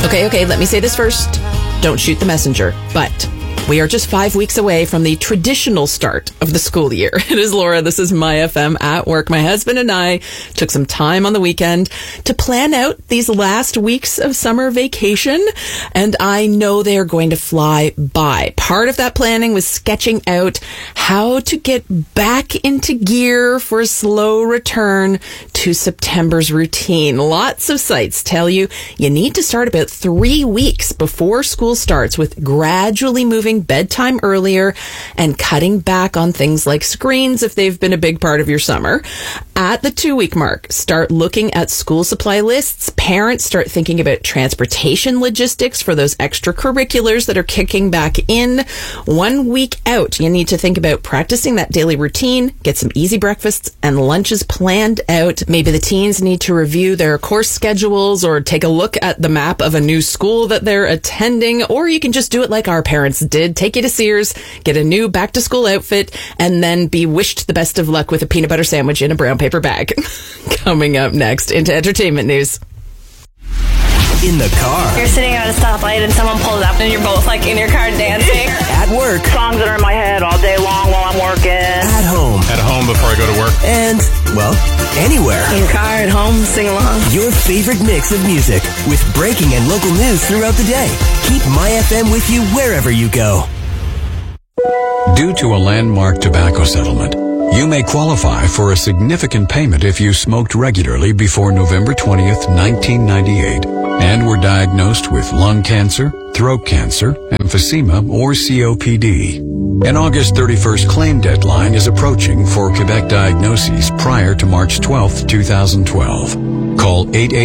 Okay, let me say this first. Don't shoot the messenger. But we are just 5 weeks away from the traditional start of the school year. It is Laura. This is My FM at work. My husband and I took some time on the weekend to plan out these last weeks of summer vacation, and I know they are going to fly by. Part of that planning was sketching out how to get back into gear for a slow return to September's routine. Lots of sites tell you need to start about 3 weeks before school starts with gradually moving bedtime earlier and cutting back on things like screens if they've been a big part of your summer. At the 2-week mark, start looking at school supply lists. Parents start thinking about transportation logistics for those extracurriculars that are kicking back in. 1 week out, you need to think about practicing that daily routine, get some easy breakfasts and lunches planned out. Maybe the teens need to review their course schedules or take a look at the map of a new school that they're attending, or you can just do it like our parents did. Take you to Sears, get a new back-to-school outfit, and then be wished the best of luck with a peanut butter sandwich in a brown paper bag. Coming up next into entertainment news. In the car. You're sitting at a stoplight and someone pulls up and you're both like in your car dancing. At work. Songs that are in my head all day long while I'm working. At home. At home before I go to work. And, well, anywhere. In your car, at home, sing along. Your favorite mix of music with breaking and local news throughout the day. Keep My FM with you wherever you go. Due to a landmark tobacco settlement, you may qualify for a significant payment if you smoked regularly before November 20th, 1998, and were diagnosed with lung cancer, throat cancer, emphysema, or COPD. An August 31st claim deadline is approaching for Quebec diagnoses prior to March 12th, 2012. Call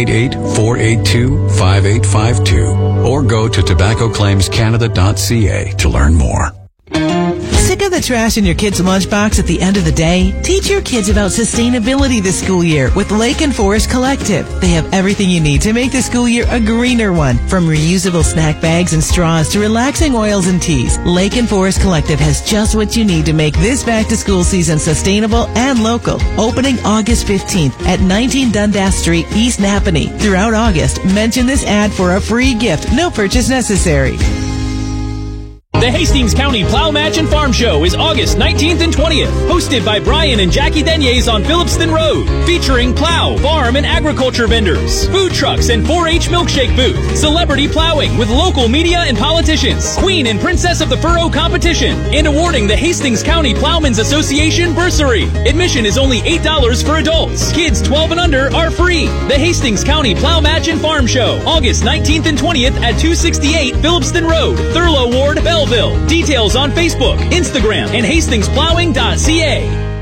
888-482-5852 or go to tobaccoclaimscanada.ca to learn more. Sick of the trash in your kid's lunchbox at the end of the day? Teach your kids about sustainability this school year with Lake and Forest Collective. They have everything you need to make the school year a greener one. From reusable snack bags and straws to relaxing oils and teas, Lake and Forest Collective has just what you need to make this back-to-school season sustainable and local. Opening August 15th at 19 Dundas Street, East Napanee. Throughout August, mention this ad for a free gift. No purchase necessary. The Hastings County Plow Match and Farm Show is August 19th and 20th, hosted by Brian and Jackie Deniers on Phillipston Road, featuring plow, farm, and agriculture vendors, food trucks, and 4-H milkshake booth, celebrity plowing with local media and politicians, Queen and Princess of the Furrow competition, and awarding the Hastings County Plowmen's Association bursary. Admission is only $8 for adults. Kids 12 and under are free. The Hastings County Plow Match and Farm Show, August 19th and 20th at 268 Phillipston Road, Thurlow Ward, Belleville. Details on Facebook, Instagram, and hastingsplowing.ca.